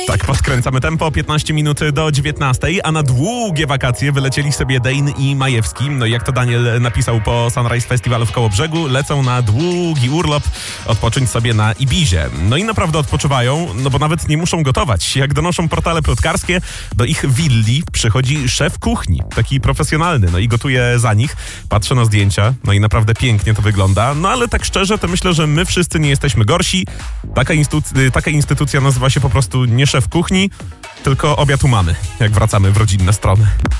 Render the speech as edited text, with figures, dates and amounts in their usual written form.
Tak, podkręcamy tempo, 15 minut do 19, a na długie wakacje wylecieli sobie Dane i Majewski. No i jak to Daniel napisał po Sunrise Festiwalu w Kołobrzegu, lecą na długi urlop, odpocząć sobie na Ibizie. No i naprawdę odpoczywają, no bo nawet nie muszą gotować. Jak donoszą portale plotkarskie, do ich willi przychodzi szef kuchni, taki profesjonalny, no i gotuje za nich. Patrzę na zdjęcia, no i naprawdę pięknie to wygląda. No ale tak szczerze, to myślę, że my wszyscy nie jesteśmy gorsi. Taka instytucja nazywa się po prostu nie szef kuchni, tylko obiad u mamy, jak wracamy w rodzinne strony.